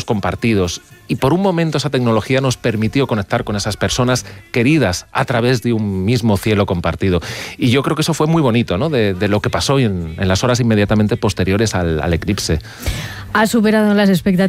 compartidos. Y por un momento esa tecnología nos permitió conectar con esas personas queridas a través de un mismo cielo compartido. Y yo creo que eso fue muy bonito, ¿no? De lo que pasó en las horas inmediatamente posteriores al eclipse. Ha superado las expectativas